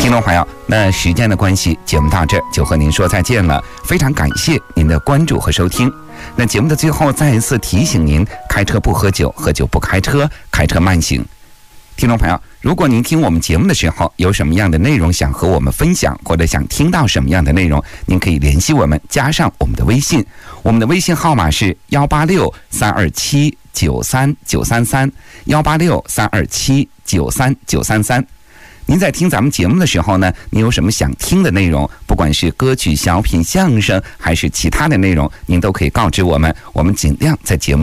听众朋友，那时间的关系，节目到这儿就和您说再见了。非常感谢您的关注和收听。那节目的最后，再一次提醒您：开车不喝酒，喝酒不开车，开车慢行。听众朋友，如果您听我们节目的时候有什么样的内容想和我们分享，或者想听到什么样的内容，您可以联系我们，加上我们的微信。我们的微信号码是186-327-93933，186-327-93933。您在听咱们节目的时候呢，您有什么想听的内容，不管是歌曲、小品、相声，还是其他的内容，您都可以告知我们，我们尽量在节目